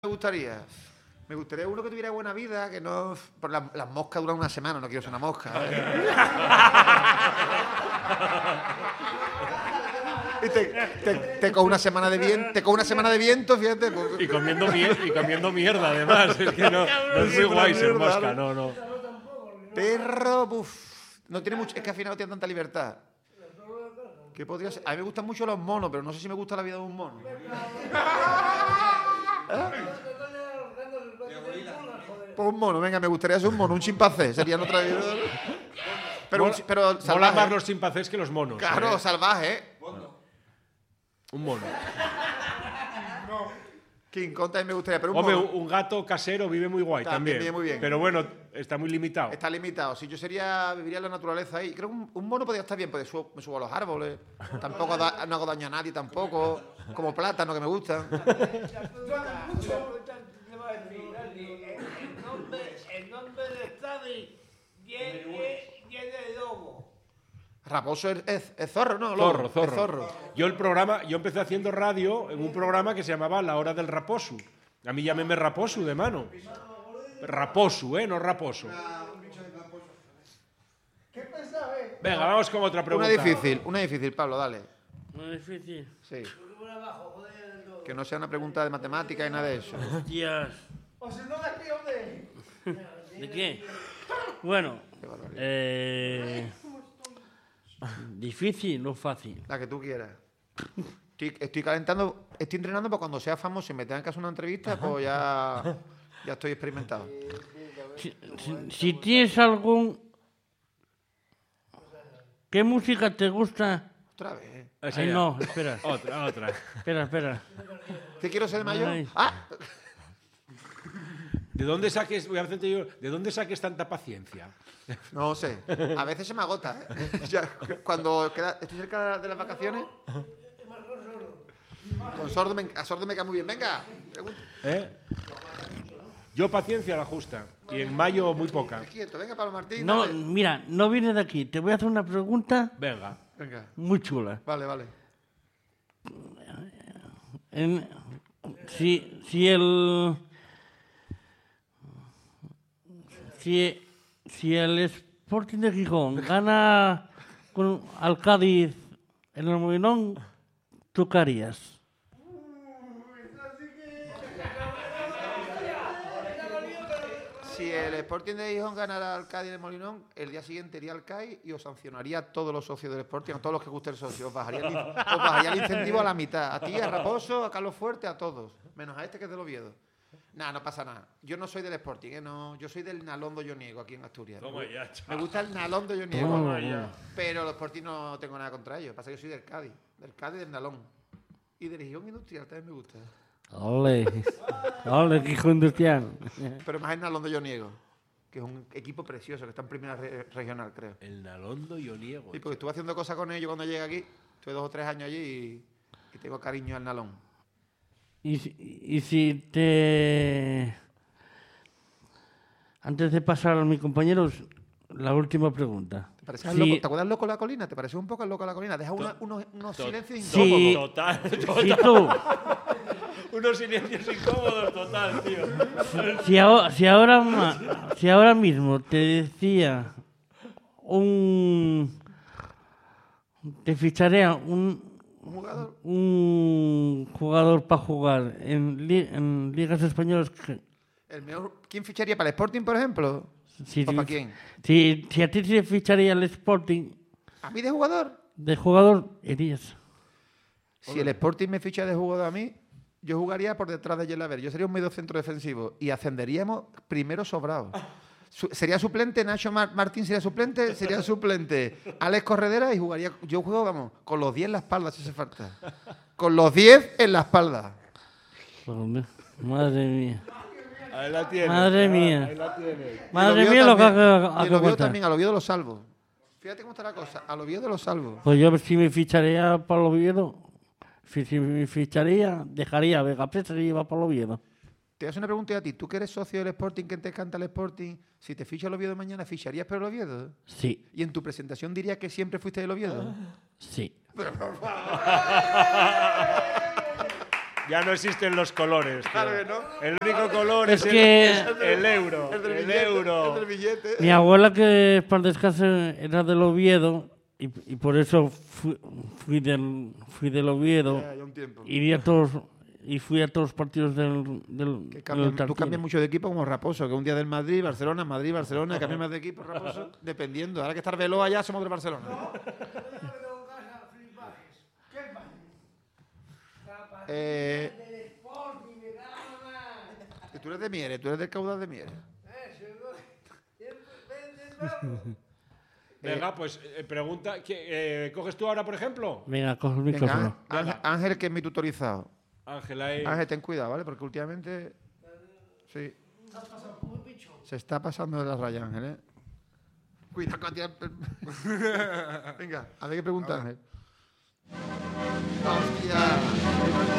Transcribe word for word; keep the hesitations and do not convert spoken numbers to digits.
me gustaría? Me gustaría uno que tuviera buena vida, que no... Por las, las moscas duran una semana, no quiero ser una mosca. ¿eh? Y te, te, te coge una semana de viento, te coge una semana de viento, fíjate. Pues. Y comiendo, mier y comiendo mierda, además. Es que no, no es muy guay ser mosca, no, no. Perro, uff. No tiene mucho, es que al final no tiene tanta libertad. ¿Qué podría ser? A mí me gustan mucho los monos, pero no sé si me gusta la vida de un mono. ¿Eh? Pues un mono, venga, me gustaría ser un mono, un chimpancé, sería otra vida. Pero, Mola, un, pero salvaje. Mola más los chimpancés que los monos. Claro, ¿eh? salvaje, ¿eh? Un mono. King Kong también me gustaría, pero un Hombre, mono. un gato casero vive muy guay También también. vive muy bien. Pero bueno, está muy limitado. Está limitado. Si yo sería, viviría en la naturaleza ahí. Creo que un, un mono podría estar bien, porque subo, me subo a los árboles. Tampoco da, no hago daño a nadie tampoco. Como plátano, que me gustan. El nombre de Stadi tiene lobo. Raposo es, es, es zorro, ¿no? Lobo. Zorro, zorro. Es zorro. Yo el programa, yo empecé haciendo radio en un programa que se llamaba La Hora del Raposu. A mí llámeme Raposu de mano. Raposu, ¿eh? No Raposo. Venga, vamos con otra pregunta. Una difícil, una difícil, Pablo, dale. Muy difícil. Sí. Que no sea una pregunta de matemática y nada de eso. Hostias. ¿De qué? Bueno, eh, difícil, no fácil. La que tú quieras. Estoy, estoy calentando, estoy entrenando para cuando sea famoso y me tengan que hacer una entrevista, pues ya, ya estoy experimentado. Si, si, si tienes algún... ¿Qué música te gusta? Otra vez. Esa Ay, ya. no, espera. Otra, otra. Espera, espera. ¿Qué quiero ser mayor? Ay. Ah, ¿De dónde saques, voy a hacerte yo, ¿de dónde saques tanta paciencia? no sé. A veces se me agota. ¿eh? Ya, cuando queda, estoy cerca de las vacaciones. Con sordo me, a sordo me cae muy bien. Venga. Pregunta. ¿Eh? Yo paciencia la justa. Y en mayo muy poca. Quieto. Venga, Pablo Martín. No, dale. mira, no viene de aquí. Te voy a hacer una pregunta Venga. Venga. muy chula. Vale, vale. En- si, si el... Si, si el Sporting de Gijón gana con, al Cádiz en el Molinón, ¿tú qué harías? Si el Sporting de Gijón ganara al Cádiz en el Molinón, el día siguiente iría al C A I y os sancionaría a todos los socios del Sporting, a todos los que guste el socio. Os bajaría el, os bajaría el incentivo a la mitad. A ti, a Raposo, a Carlos Fuerte, a todos. Menos a este que es del Oviedo. Nada, no pasa nada. Yo no soy del Sporting, ¿eh? No, yo soy del Nalondo Yoniego, aquí en Asturias. Toma ya, Me chaval. gusta el Nalondo Yoniego. Toma ya. Pero los Sporting no tengo nada contra ellos. Pasa que yo soy del Cádiz. Del Cádiz y del Nalón. Y del Gijón Industrial también me gusta. Ole, ole, Gijón Industrial. Pero más el Nalondo Yoniego, que es un equipo precioso, que está en primera re- regional, creo. El Nalondo yo niego. Sí, porque estuve haciendo cosas con ellos cuando llegué aquí. Estuve dos o tres años allí y, y tengo cariño al Nalón. Y, si- y si te... Antes de pasar a mis compañeros, la última pregunta. ¿Te, pareces Sí. loco? ¿Te acuerdas loco de la colina? ¿Te parece un poco el loco de la colina? Deja una- unos, unos to- silencios Sí. incómodos. Total, Si total. tú, Unos silencios incómodos, total, tío. si ahora, si ahora, ma- si ahora mismo te decía un... Te ficharía un, Un jugador. un jugador para jugar en, li- en ligas españolas. que- El mejor, ¿quién ficharía para el Sporting, por ejemplo? Si, ¿O para quién? Si, si a ti te ficharía el Sporting ¿A mí de jugador? de jugador, irías. Si el Sporting me ficha de jugador a mí, yo jugaría por detrás de Yelaber. Yo sería un medio centro defensivo y ascenderíamos primero sobrado. Su- sería suplente, Nacho Mar- Martín sería suplente, sería suplente Alex Corredera y jugaría. Yo juego, vamos, con los diez en la espalda, si hace falta. Con los diez en la espalda. Joder, madre mía. Ahí la tienes. Madre mía. Ahí la tienes. Madre Y mía lo que también- ha y que el Oviedo contar. también, al Oviedo lo salvo. Fíjate cómo está la cosa, al Oviedo lo salvo. Pues yo si me ficharía para el Oviedo, si, si me ficharía, dejaría a Vega Presa y iba para el Oviedo. Te hago una pregunta a ti. ¿Tú que eres socio del Sporting, que te canta el Sporting, si te ficha el Oviedo mañana, ficharías por el Oviedo? Sí, Y en tu presentación dirías que siempre fuiste del Oviedo. sí. Ya no existen los colores. tío. Claro que no. El único color Es es, el- que- es el, euro. El del El, billete, euro. el del billete. Mi abuela, que para descanse, era del Oviedo y, y por eso fui, fui, del, fui del Oviedo. Ya, ya un tiempo. Iría a todos, y fui a todos los partidos del, del, Que del cambian- tú Tartiere. cambias mucho de equipo como Raposo, que un día del Madrid, Barcelona, Madrid, Barcelona, cambias más de equipo, Raposo, dependiendo. Ahora que está Arbeloa allá, somos de Barcelona. Eh, tú eres de Mieres, tú eres del caudal de Mieres. Venga, pues eh, pregunta. ¿qué, eh, ¿Coges tú ahora, por ejemplo? Venga, coge el Venga, micrófono. Ángel, Ángel, que es mi tutorizado. Ángela. eh, Ángel, ten cuidado, ¿vale? Porque últimamente. Sí. Se está pasando de la raya, Ángel, ¿eh? Cuidado con tirar el- Venga, a ver qué pregunta, Ángel. ¡Hostia!